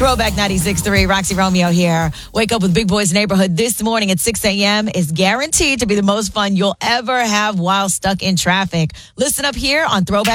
Throwback 96.3, Roxy Romeo here. Wake up with Big Boys Neighborhood this morning at 6 a.m. is guaranteed to be the most fun you'll ever have while stuck in traffic. Listen up here on Throwback